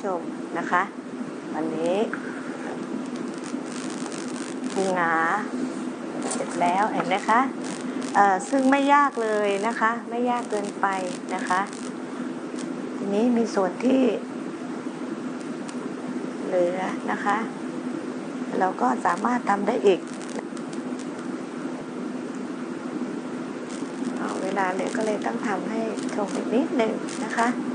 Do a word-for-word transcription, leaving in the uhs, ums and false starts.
ชมนะคะวันนี้ปูงาเสร็จแล้วเห็นไหมคะเอ่อซึ่งไม่ยากเลยนะคะไม่ยากเกินไปนะคะทีนี้มีส่วนที่เหลือนะคะเราก็สามารถทำได้อีกเอาเวลาเหลือก็เลยต้องทำให้ชมอีกนิดหนึ่งนะคะ